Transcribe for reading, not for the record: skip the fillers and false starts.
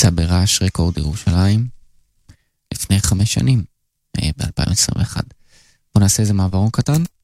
יצא ברעש רקורד ירושלים לפני 5 שנים, ב-2021. בואו נעשה איזה מעברון קטן.